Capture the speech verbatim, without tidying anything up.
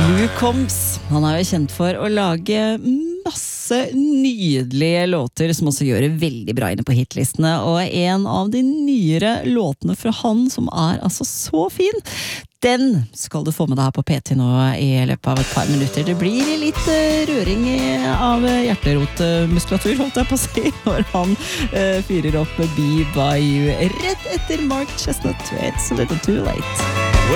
Luke Combs, han er jo kjent for å lage masse nydelige låter som også gjør det veldig bra inne på hitlistene, og en av de nyere låtene fra han som er altså så fin, den skal du få med deg her på P T nå i løpet av et par minutter. Det blir litt røring av hjerterotmuskulatur, holdt jeg på å si, når han uh, fyrer opp Be By You rett etter Mark Chestnut. It's a little too late.